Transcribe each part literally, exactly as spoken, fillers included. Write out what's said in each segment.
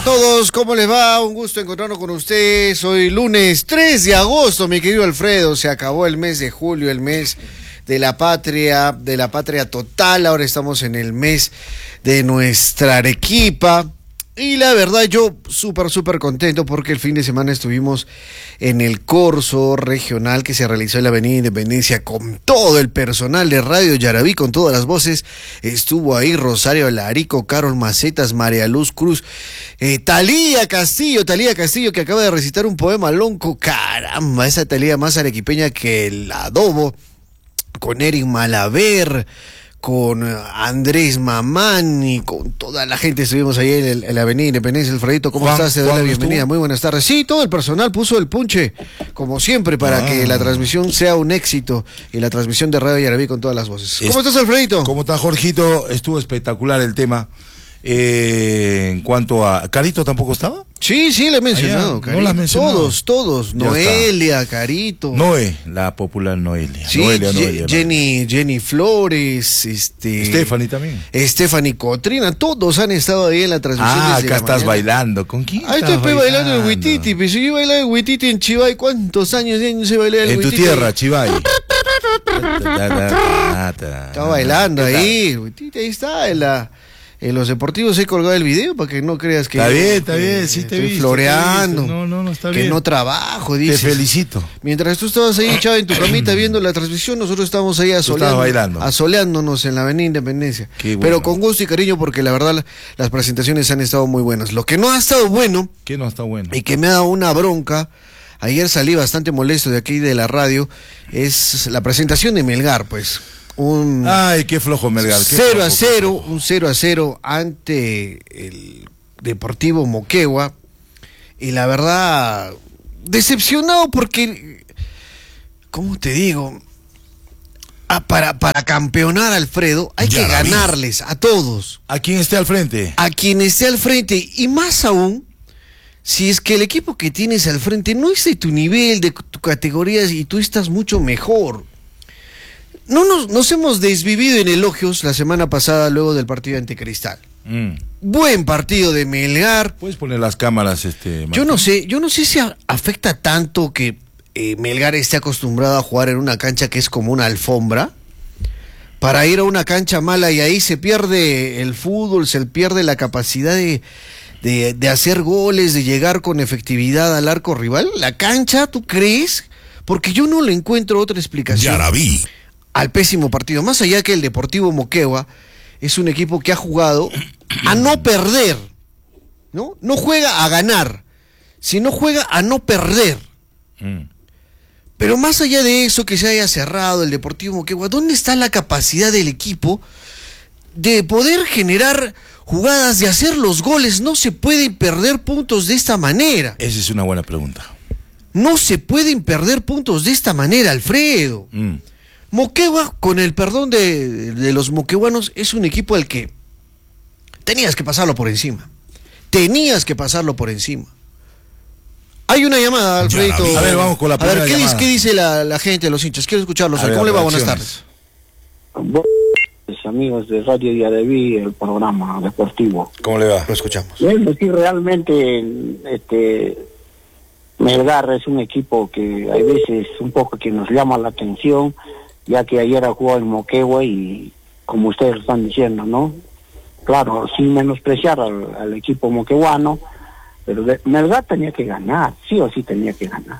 todos, ¿cómo les va? Un gusto encontrarnos con ustedes. Hoy lunes tres de agosto, mi querido Alfredo. Se acabó el mes de julio, el mes de la patria, de la patria total. Ahora estamos en el mes de nuestra Arequipa. Y la verdad, yo súper, súper contento porque el fin de semana estuvimos en el Corso regional que se realizó en la Avenida Independencia con todo el personal de Radio Yaraví, con todas las voces. Estuvo ahí Rosario Larico, Carol Macetas, María Luz Cruz, eh, Talía Castillo, Talía Castillo que acaba de recitar un poema lonco. Caramba, esa Talía más arequipeña que el adobo, con Eric Malaver, con Andrés Mamani, con toda la gente. Estuvimos ahí en, el, en la Avenida Independencia. Alfredito, ¿cómo Juan, estás? Te doy Juan, la bienvenida. ¿estuvo? Muy buenas tardes. Sí, todo el personal puso el punche, como siempre, para ah. que la transmisión sea un éxito y la transmisión de Radio Yaraví con todas las voces. Es, ¿Cómo estás, Alfredito? ¿Cómo estás, Jorgito? Estuvo espectacular el tema. Eh, en cuanto a... ¿Carito tampoco estaba? Sí, sí, le he mencionado. Allá, Carito. no la has mencionado. Todos, todos. Ya Noelia, Carito. Noé, la popular Noelia. Sí, Noelia, Ye- Noelia, Jenny, Jenny Flores, este... Stephanie también. Stephanie Cotrina, todos han estado ahí en la transmisión. Ah, desde acá la estás mañana. bailando. ¿Con quién Ahí estás estoy bailando el bailando? huititi, pues yo bailaba el huititi en Chivay. ¿Cuántos años ya no se bailaba el En tu huititi? tierra, Chivay. Estaba bailando ahí, el huititi, ahí está, en la... En los deportivos he colgado el video para que no creas que... Está bien, está que bien, sí te estoy he visto, floreando. te he visto. No, no, no, está que bien. no trabajo, Te dices. felicito. Mientras tú estabas ahí echado en tu camita viendo la transmisión, nosotros estábamos ahí asoleando, bailando. asoleándonos en la Avenida Independencia. Qué bueno. Pero con gusto y cariño porque la verdad la- las presentaciones han estado muy buenas. Lo que no ha estado bueno ¿Qué no está bueno? y que me ha dado una bronca, ayer salí bastante molesto de aquí de la radio, es la presentación de Melgar, pues. Un Ay, qué flojo, Melgar. qué cero a flojo, cero, qué flojo. un cero a cero ante el Deportivo Moquegua. Y la verdad, decepcionado porque, ¿cómo te digo? Ah, para, para campeonar, Alfredo, hay Ya que la vi. ganarles a todos, ¿A quién esté al frente? a quien esté al frente, y más aún, si es que el equipo que tienes al frente no es de tu nivel, de tu categoría, y tú estás mucho mejor. No nos, nos hemos desvivido en elogios la semana pasada luego del partido ante Cristal. Mm. Buen partido de Melgar. ¿Puedes poner las cámaras, este, Yo Martín? no sé, yo no sé si a- afecta tanto que eh, Melgar esté acostumbrado a jugar en una cancha que es como una alfombra, para ir a una cancha mala y ahí se pierde el fútbol, se pierde la capacidad de, de, de hacer goles, de llegar con efectividad al arco rival. La cancha, ¿tú crees? Porque yo no le encuentro otra explicación Yaraví. al pésimo partido. Más allá que el Deportivo Moquegua es un equipo que ha jugado a no perder, ¿no? No juega a ganar, sino juega a no perder. Mm. Pero más allá de eso, que se haya cerrado el Deportivo Moquegua, ¿dónde está la capacidad del equipo de poder generar jugadas, de hacer los goles? No se pueden perder puntos de esta manera. Esa es una buena pregunta. No se pueden perder puntos de esta manera, Alfredo. Mm. Moquegua, con el perdón de, de los moqueguanos, es un equipo al que tenías que pasarlo por encima. Tenías que pasarlo por encima. Hay una llamada, Alfredito. A ver, vamos con la A ver, primera ¿qué dice, llamada. qué dice la, la gente, los hinchas? Quiero escucharlos. A ver, ¿Cómo le va? Buenas reacciones. tardes. Buenos amigos de Radio Yaraví, el programa deportivo. ¿Cómo le va? Lo escuchamos. Bueno, sí, realmente este Melgar es un equipo que hay veces un poco que nos llama la atención, ya que ayer ha jugado en Moquegua y como ustedes lo están diciendo, ¿no? Claro, sin menospreciar al, al equipo moqueguano, pero de- Melgar tenía que ganar, sí o sí tenía que ganar.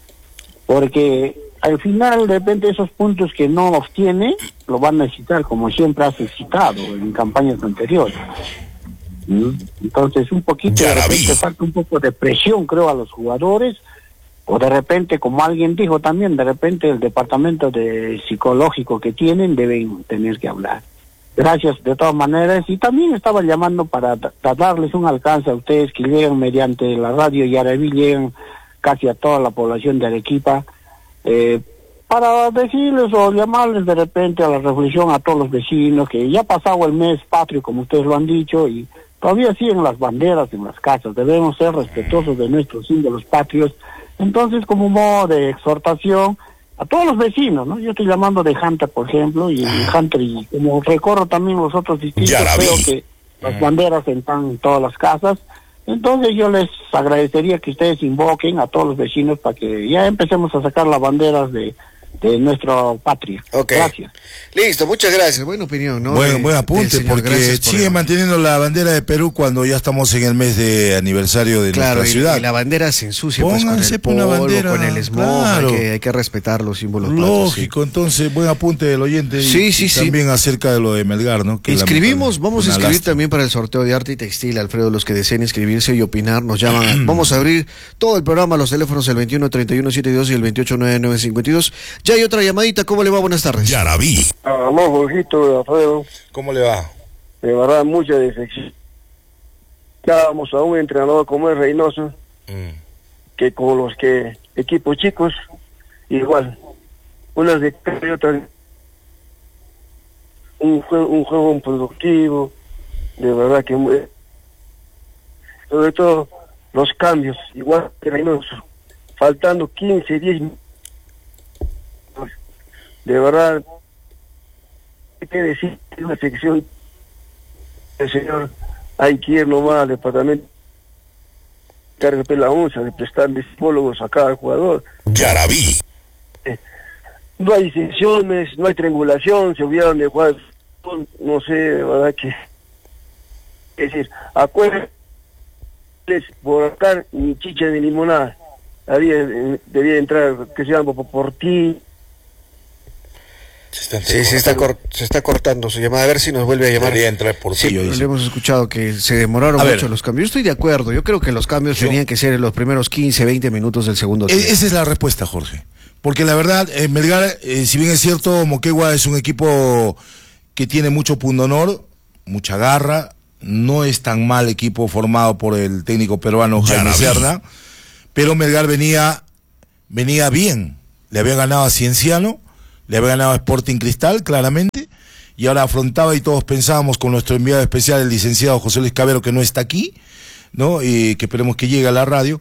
Porque al final, de repente, esos puntos que no obtiene, lo van a necesitar como siempre has citado en campañas anteriores. ¿Mm? Entonces, un poquito, de repente, falta un poco de presión, creo, a los jugadores, o de repente, como alguien dijo también, de repente el departamento de psicológico que tienen deben tener que hablar. Gracias de todas maneras, y también estaba llamando para, para darles un alcance a ustedes que llegan mediante la radio Yaraví, llegan casi a toda la población de Arequipa, eh, para decirles o llamarles de repente a la reflexión a todos los vecinos que ya ha pasado el mes patrio, como ustedes lo han dicho, y todavía siguen las banderas en las casas. Debemos ser respetuosos de nuestros símbolos patrios. Entonces, como modo de exhortación a todos los vecinos, ¿no? Yo estoy llamando de Hunter, por ejemplo, y Hunter, y como recorro también los otros distritos, Yaraví. veo que las banderas están en todas las casas. Entonces yo les agradecería que ustedes invoquen a todos los vecinos para que ya empecemos a sacar las banderas de, de nuestra patria. Okay. Gracias. Listo, muchas gracias. Buena opinión, ¿no? Buen, de, buen apunte, porque por sigue manteniendo la bandera de Perú cuando ya estamos en el mes de aniversario de claro, nuestra y, ciudad. Y la bandera se ensucia pues, con el polvo, una bandera, con el smog, claro. hay, que, hay que respetar los símbolos. Lógico, patos, sí. Entonces, buen apunte del oyente. Sí, y, sí, y sí. También acerca de lo de Melgar, ¿no? Que Inscribimos, vamos a inscribir también para el sorteo de arte y textil, Alfredo, los que deseen inscribirse y opinar, nos llaman. Vamos a abrir todo el programa, los teléfonos el veintiuno treinta y uno setenta y dos y el veintiocho noventa y nueve cincuenta y dos. Ya hay otra llamadita, ¿cómo le va? Buenas tardes. Yarabí. Aló, Jorgito, Alfredo. ¿Cómo le va? De verdad, mucha decepción. Estábamos a un entrenador como es Reynoso, mm. que con los que equipos chicos, igual. Unas de y otras. Un juego, un juego productivo, de verdad que muy, sobre todo los cambios, igual que Reynoso, faltando quince, diez minutos. De verdad, hay que decir, en una sección, el señor, hay que ir nomás al departamento, cargar la onza, de prestarle psicólogos a cada jugador. Yarabí. Eh, no hay sesiones, no hay triangulación, se olvidaron de jugar, no sé, de verdad que, es decir, acuérdense, por acá, ni chicha ni limonada, había, debía entrar, que se llama por ti. Se sí, se está, cor se está cortando su llamada. A ver si nos vuelve a llamar. Debería entrar por sí, sí, le hemos escuchado que se demoraron a mucho ver. los cambios. Yo estoy de acuerdo. Yo creo que los cambios Yo, tenían que ser en los primeros quince, veinte minutos del segundo tiempo. Esa es la respuesta, Jorge. Porque la verdad, eh, Melgar, eh, si bien es cierto, Moquegua es un equipo que tiene mucho pundonor, mucha garra, no es tan mal equipo formado por el técnico peruano Jaime Serna, pero Melgar venía, venía bien. Le había ganado a Cienciano, le había ganado a Sporting Cristal, claramente, y ahora afrontaba y todos pensábamos con nuestro enviado especial, el licenciado José Luis Cabero, que no está aquí, ¿no? Y que esperemos que llegue a la radio,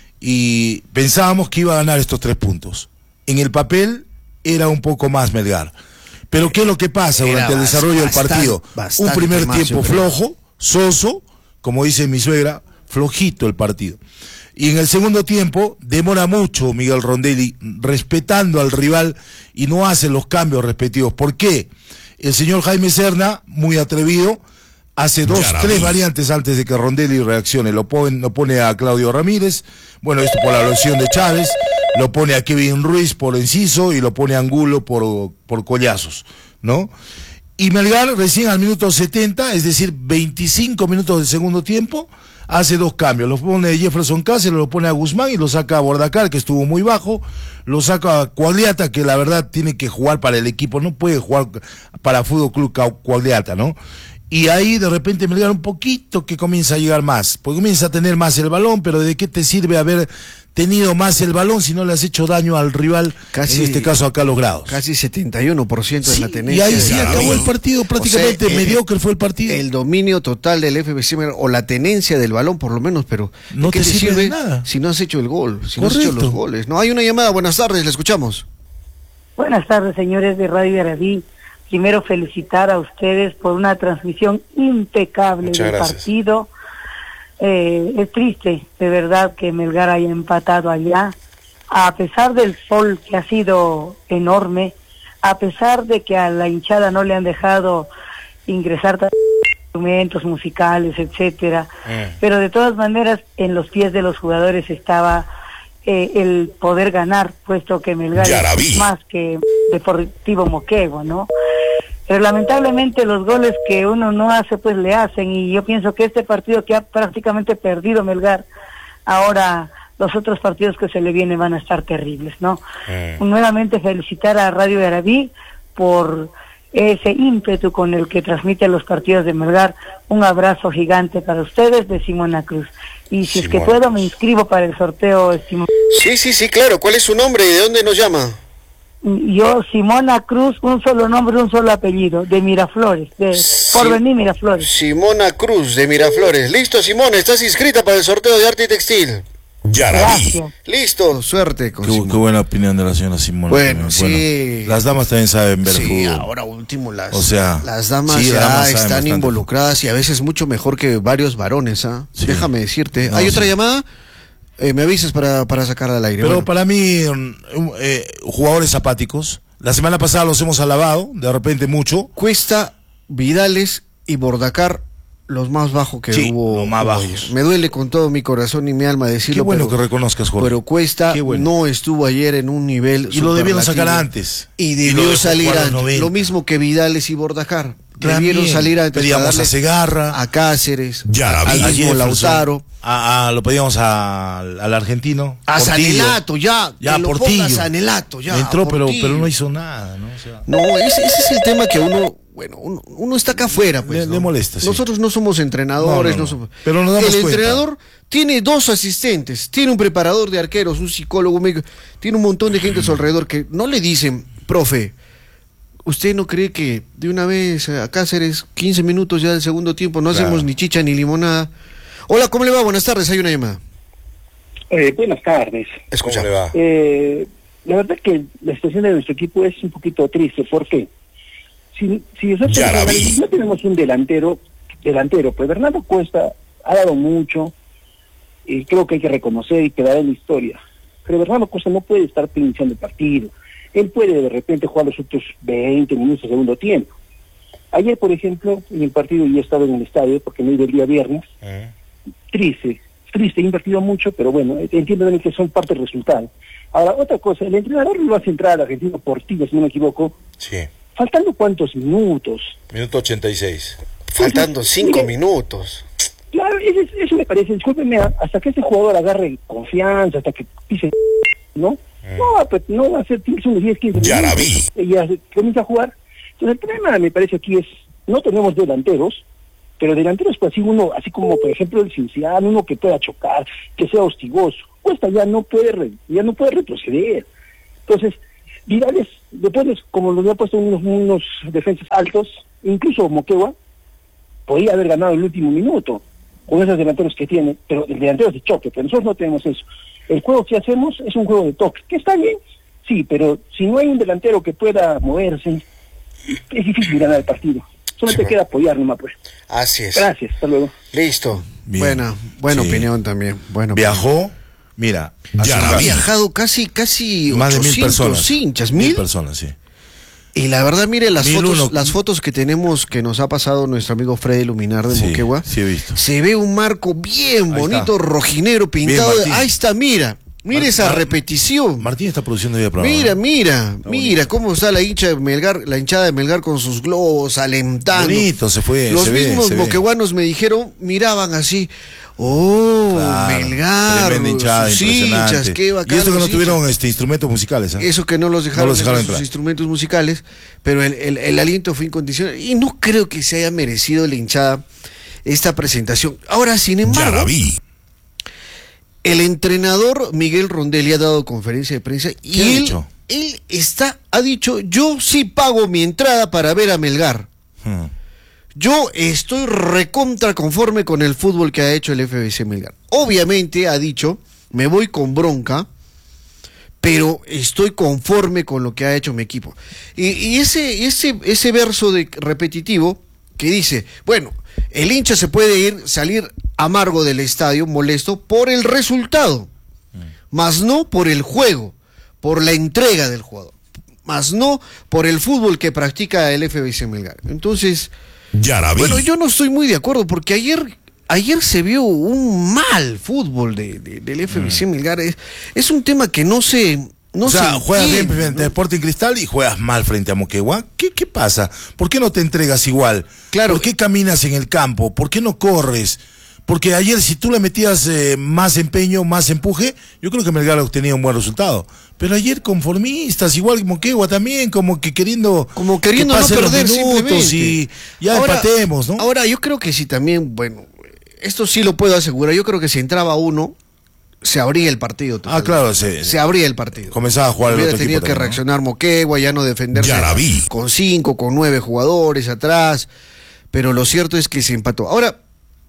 y pensábamos que iba a ganar estos tres puntos. En el papel era un poco más Melgar. Pero ¿qué es lo que pasa durante era el desarrollo bastante, del partido? Un primer tiempo flojo, soso, como dice mi suegra, flojito el partido. Y en el segundo tiempo demora mucho Miguel Rondelli respetando al rival y no hace los cambios respectivos. ¿Por qué? El señor Jaime Serna, muy atrevido, hace dos, Yarabí. tres variantes antes de que Rondelli reaccione. Lo pone, lo pone a Claudio Ramírez, bueno, esto por la lesión de Chávez, lo pone a Kevin Ruiz por Enciso y lo pone a Angulo por, por Collazos, ¿no? Y Melgar recién al minuto setenta, es decir, veinticinco minutos del segundo tiempo, hace dos cambios, lo pone Jefferson Cáceres, lo pone a Guzmán y lo saca a Bordacar, que estuvo muy bajo, lo saca a Cuagliata, que la verdad tiene que jugar para el equipo, no puede jugar para Fútbol Club Cuagliata, ¿no? Y ahí de repente Melgar un poquito que comienza a llegar más, porque comienza a tener más el balón, pero ¿de qué te sirve haber tenido más el balón si no le has hecho daño al rival, casi, en este caso acá a Los Grados? Casi setenta y uno por ciento sí, de la tenencia. Y ahí sí acabó el partido, prácticamente o sea, mediocre fue el partido. El dominio total del F B C o la tenencia del balón por lo menos, pero no ¿qué te, te sirve, sirve de nada si no has hecho el gol, si Correcto. no has hecho los goles? No, hay una llamada, buenas tardes, la escuchamos. Buenas tardes, señores de Radio Yarabí. Primero felicitar a ustedes por una transmisión impecable Muchas del gracias. partido. Eh, es triste, de verdad, que Melgar haya empatado allá, a pesar del sol que ha sido enorme, a pesar de que a la hinchada no le han dejado ingresar instrumentos musicales, etcétera, mm. pero de todas maneras en los pies de los jugadores estaba eh, el poder ganar, puesto que Melgar Yarabí. es más que Deportivo Moquegua, ¿no? Pero lamentablemente los goles que uno no hace, pues le hacen, y yo pienso que este partido que ha prácticamente perdido Melgar, ahora los otros partidos que se le vienen van a estar terribles, ¿no? Mm. Nuevamente felicitar a Radio Yarabí por ese ímpetu con el que transmite los partidos de Melgar. Un abrazo gigante para ustedes de Simona Cruz. Y si Simón. es que puedo, me inscribo para el sorteo. Simón. Sí, sí, sí, claro. ¿Cuál es su nombre y de dónde nos llama? Yo, Simona Cruz, un solo nombre, un solo apellido, de Miraflores, de sí, Porvenir Miraflores. Simona Cruz, de Miraflores. Listo, Simona, estás inscrita para el sorteo de arte y textil. Yaraví. Listo, suerte con qué, qué buena opinión de la señora Simona. Bueno, también. sí. Bueno, las damas también saben ver sí, fútbol. Ahora último, las, o sea, las damas sí, ya las damas están involucradas y a veces mucho mejor que varios varones. ¿ah? Sí. Déjame decirte. No, ¿Hay sí. otra llamada? Eh, me avisas para, para sacarla al aire. Pero bueno. para mí, eh, jugadores apáticos. La semana pasada los hemos alabado, de repente mucho. Cuesta, Vidales y Bordacar, los más bajos que sí, hubo. Los más bajos. Me duele con todo mi corazón y mi alma decirlo. Qué bueno pero, que reconozcas, Jorge. Pero Cuesta bueno. no estuvo ayer en un nivel. Y lo debieron sacar antes. Y debió y salir antes. Lo mismo que Vidales y Bordacar. Debieron salir antes. Pedíamos a Segarra, a Cáceres, ya al mismo Lautaro. A, a, lo pedíamos a, al argentino. A Sanelato, ya. Ya, que Portillo. A Sanelato, ya. Entró, pero, pero no hizo nada, ¿no? O sea, no, ese, ese es el tema que uno. Bueno, uno, uno está acá afuera, pues. Le, ¿no? le molesta, sí. Nosotros no somos entrenadores, no, no, no. no somos. Pero nos damos el cuenta. entrenador tiene dos asistentes, tiene un preparador de arqueros, un psicólogo, un médico, tiene un montón de gente a su alrededor que no le dicen, profe, ¿usted no cree que de una vez a Cáceres, quince minutos ya del segundo tiempo, no claro. hacemos ni chicha ni limonada? Hola, ¿cómo le va? Buenas tardes, hay una llamada. Eh, buenas tardes. Escucha. Eh, la verdad que la situación de nuestro equipo es un poquito triste. ¿Por qué? Si, si nosotros no tenemos un delantero, delantero, pues Bernardo Cuesta ha dado mucho y creo que hay que reconocer y quedar en la historia. Pero Bernardo Cuesta no puede estar iniciando el partido. Él puede de repente jugar los otros veinte minutos de segundo tiempo. Ayer, por ejemplo, en el partido, yo estaba en el estadio porque me iba el día viernes. Uh-huh. Triste, triste, he invertido mucho, pero bueno, entiendo que son parte del resultado. Ahora, otra cosa, el entrenador lo hace entrar al argentino Portillo, si no me equivoco. Sí. ¿Faltando cuántos minutos? Minuto ochenta y seis. Faltando cinco mire, minutos. Claro, eso, eso me parece, discúlpeme, hasta que ese jugador agarre confianza, hasta que pise, ¿no? Mm. No, pues no va a ser unos diez, quince minutos. Ya la vi. Y ya comienza a jugar. Entonces el problema me parece aquí es, no tenemos delanteros, pero delanteros pues así uno, así como por ejemplo el Cinciano, uno que pueda chocar, que sea hostigoso. Cuesta ya no puede, ya no puede retroceder. Entonces, Vidales, después, como lo había puesto unos, unos defensas altos, incluso Moquegua, podía haber ganado el último minuto con esos delanteros que tiene, pero el delantero es de choque, pero nosotros no tenemos eso. El juego que hacemos es un juego de toque, que está bien, sí, pero si no hay un delantero que pueda moverse, es difícil ganar el partido. Solo sí, te queda apoyar nomás, pues. Así es. Gracias, hasta luego. Listo. Bien. Buena, buena sí. opinión también. Bueno, viajó. Mira, ya ha viajado casi, casi más de mil personas. hinchas, mil, mil personas, sí. Y la verdad, mire, las mil fotos, uno. las fotos que tenemos que nos ha pasado nuestro amigo Freddy Luminar de sí, Moquegua. Sí, he visto. Se ve un marco bien ahí bonito, está. rojinero, pintado. De, ahí está, mira. Mira Martín, esa repetición. Martín está produciendo ya programa. Mira, mira, está mira bonito. Cómo está la hincha de Melgar, la hinchada de Melgar con sus globos, alentando. Bonito, se fue. Los se mismos ve, moqueguanos me dijeron, miraban así. Oh, claro, Melgar, tremenda hinchada, sus hinchas, qué bacán. Y eso que no hinchas. tuvieron este, instrumentos musicales. ¿eh? Eso que no los dejaron, no los dejaron sus instrumentos musicales, pero el, el, el aliento fue incondicional. Y no creo que se haya merecido la hinchada esta presentación. Ahora, sin embargo, ya la vi. El entrenador Miguel Rondelli ha dado conferencia de prensa y ¿Qué él, ha dicho? él está, ha dicho, yo sí pago mi entrada para ver a Melgar. Hmm. Yo estoy recontra conforme con el fútbol que ha hecho el F B C Melgar. Obviamente ha dicho, me voy con bronca, pero estoy conforme con lo que ha hecho mi equipo. Y, y ese, ese, ese verso de repetitivo que dice, bueno, el hincha se puede ir, salir amargo del estadio, molesto, por el resultado, mm. más no por el juego, por la entrega del jugador, más no por el fútbol que practica el F B C Melgar. Entonces, ya la vi. Bueno, yo no estoy muy de acuerdo porque ayer ayer se vio un mal fútbol de, de, del F B C mm. Melgar. Es, es un tema que no se... No o sea, juegas bien frente ¿no? a Sporting Cristal y juegas mal frente a Moquegua. ¿Qué, ¿Qué pasa? ¿Por qué no te entregas igual? Claro. ¿Por qué caminas en el campo? ¿Por qué no corres? Porque ayer si tú le metías eh, más empeño, más empuje, yo creo que Melgar obtenía un buen resultado. Pero ayer conformistas, igual que Moquegua también, como que queriendo, como queriendo que no perder los minutos simplemente. Y ya ahora, empatemos, ¿no? Ahora yo creo que sí también, bueno, esto sí lo puedo asegurar, yo creo que si entraba uno, se abría el partido. Ah, claro, se, se abría el partido. Comenzaba a jugar el Hubiera otro tenido equipo que también, reaccionar ¿no? Moquegua, ya no defenderse ya la vi. con cinco, con nueve jugadores atrás, pero lo cierto es que se empató. Ahora,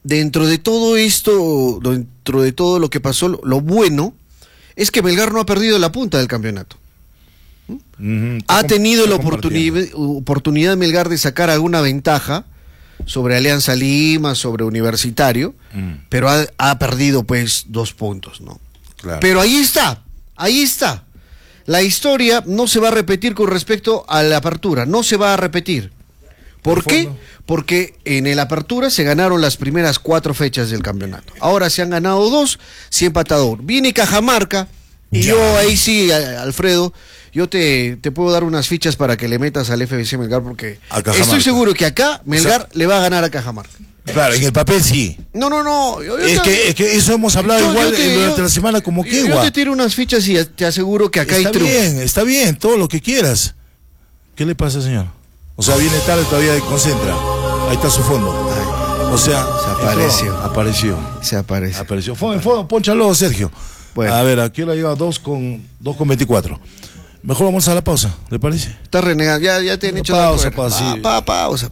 dentro de todo esto, dentro de todo lo que pasó, lo, lo bueno es que Melgar no ha perdido la punta del campeonato. Uh-huh. Ha tenido la oportunidad, oportunidad Melgar de sacar alguna ventaja sobre Alianza Lima, sobre Universitario, mm. pero ha, ha perdido pues dos puntos, ¿no? Claro. Pero ahí está, ahí está. La historia no se va a repetir con respecto a la apertura, no se va a repetir. ¿Por qué? Porque en el apertura se ganaron las primeras cuatro fechas del campeonato. Ahora se han ganado dos, se ha empatado. Viene Cajamarca, y ya. yo ahí sí, Alfredo, yo te, te puedo dar unas fichas para que le metas al F B C Melgar, porque estoy seguro que acá Melgar, o sea, le va a ganar a Cajamarca. Claro, en el papel sí. No, no, no. Yo, yo es, te, que, es que eso hemos hablado yo, igual yo te, durante yo, la semana como que Yo te tiro unas fichas y te aseguro que acá está hay triunfo. Está bien, está bien, todo lo que quieras. ¿Qué le pasa, señor? O sea, viene tarde, todavía concentra. Ahí está su fondo. O sea, se apareció. Entró, apareció. Se apareció. Apareció. Fondo, fondo, pónchalo, Sergio. Bueno. A ver, aquí la lleva dos con dos con veinticuatro. Mejor vamos a la pausa, ¿le parece? Está renegado, ya, ya te han hecho pausa, pausa, sí. pa, pa, pausa.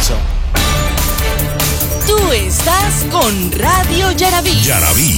Tú estás con Radio Yarabí. Yarabí.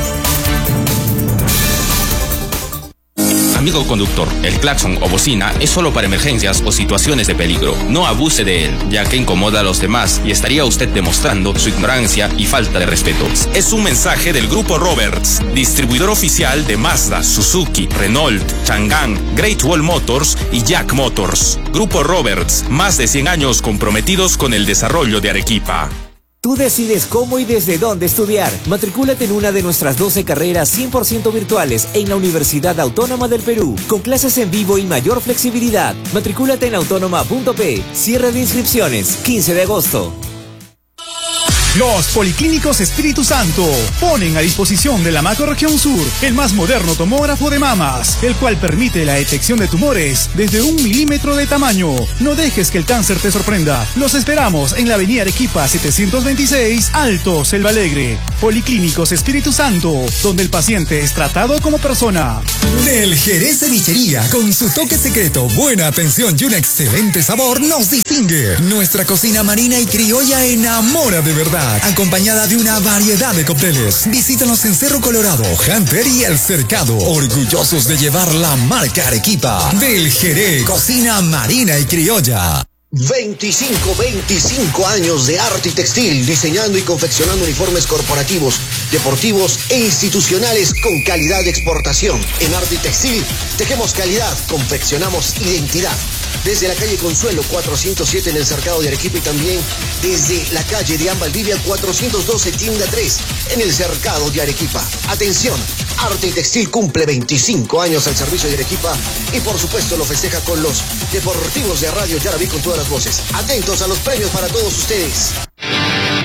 Amigo conductor, el claxon o bocina es solo para emergencias o situaciones de peligro. No abuse de él, ya que incomoda a los demás y estaría usted demostrando su ignorancia y falta de respeto. Es un mensaje del Grupo Roberts, distribuidor oficial de Mazda, Suzuki, Renault, Chang'an, Great Wall Motors y Jack Motors. Grupo Roberts, más de cien años comprometidos con el desarrollo de Arequipa. Tú decides cómo y desde dónde estudiar. Matricúlate en una de nuestras doce carreras cien por ciento virtuales en la Universidad Autónoma del Perú, con clases en vivo y mayor flexibilidad. Matricúlate en autónoma punto pe. Cierre de inscripciones, quince de agosto. Los Policlínicos Espíritu Santo ponen a disposición de la Macrorregión Sur el más moderno tomógrafo de mamas, el cual permite la detección de tumores desde un milímetro de tamaño. No dejes que el cáncer te sorprenda. Los esperamos en la avenida Arequipa setecientos veintiséis, Alto, Selva Alegre. Policlínicos Espíritu Santo, donde el paciente es tratado como persona. Del Jerez Cevichería, con su toque secreto, buena atención y un excelente sabor, nos distingue. Nuestra cocina marina y criolla enamora de verdad, acompañada de una variedad de cócteles. Visítanos en Cerro Colorado, Hunter y El Cercado, orgullosos de llevar la marca Arequipa. Del Jerez, cocina marina y criolla. veinticinco, veinticinco años de arte y textil, diseñando y confeccionando uniformes corporativos, deportivos e institucionales con calidad de exportación. En arte y textil, tejemos calidad, confeccionamos identidad. Desde la calle Consuelo cuatrocientos siete en el Cercado de Arequipa y también desde la calle de Valdivia cuatrocientos doce, tienda tres, en el Cercado de Arequipa. Atención, Arte y Textil cumple veinticinco años al servicio de Arequipa y por supuesto lo festeja con los deportivos de Radio Yarabí con todas las voces. Atentos a los premios para todos ustedes.